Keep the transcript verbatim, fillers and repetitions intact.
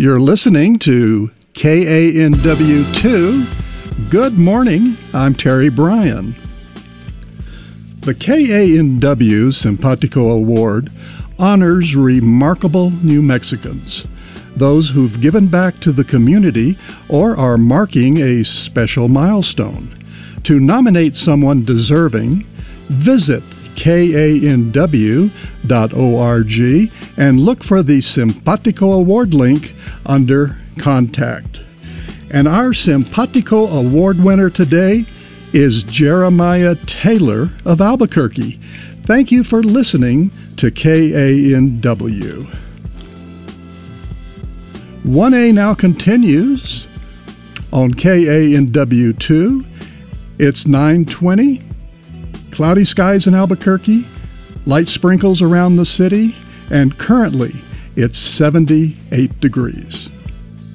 You're listening to K A N W two. Good morning, I'm Terry Bryan. The K A N W Simpatico Award honors remarkable New Mexicans, those who've given back to the community or are marking a special milestone. To nominate someone deserving, visit K A N W dot org and look for the Simpatico Award link under Contact. And our Simpatico Award winner today is Jeremiah Taylor of Albuquerque. Thank you for listening to K A N W. one A now continues on K A N W two. It's nine twenty. Cloudy skies in Albuquerque, light sprinkles around the city, and currently it's seventy-eight degrees.